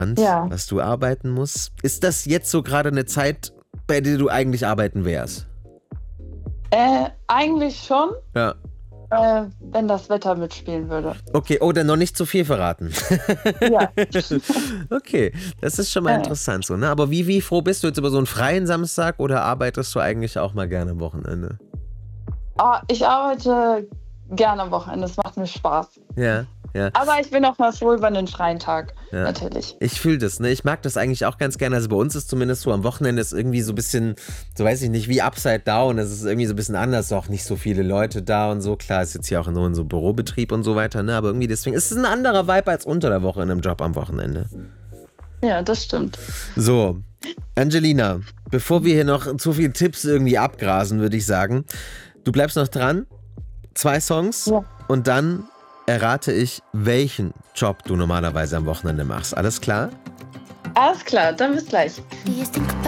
Ja. was du arbeiten musst. Ist das jetzt so gerade eine Zeit, bei der du eigentlich arbeiten wärst? Eigentlich schon, Ja. wenn das Wetter mitspielen würde. Okay, oh, dann noch nicht zu viel verraten. Ja. Okay, das ist schon mal interessant so, ne? Aber wie froh bist du jetzt über so einen freien Samstag oder arbeitest du eigentlich auch mal gerne am Wochenende? Ich arbeite gerne am Wochenende, es macht mir Spaß. Ja. Aber ich bin auch mal froh über einen freien Tag, natürlich. Ich fühle das, ne? Ich mag das eigentlich auch ganz gerne. Also bei uns ist zumindest so, am Wochenende ist irgendwie so ein bisschen, so weiß ich nicht, wie Upside Down. Es ist irgendwie so ein bisschen anders, auch nicht so viele Leute da und so. Klar, ist jetzt hier auch in so Bürobetrieb und so weiter, ne? Aber irgendwie deswegen ist es ein anderer Vibe als unter der Woche in einem Job am Wochenende. Ja, das stimmt. So, Angelina, bevor wir hier noch zu viele Tipps irgendwie abgrasen, würde ich sagen, du bleibst noch dran. 2 Songs und dann errate ich, welchen Job du normalerweise am Wochenende machst. Alles klar? Alles klar, dann bis gleich. Do you think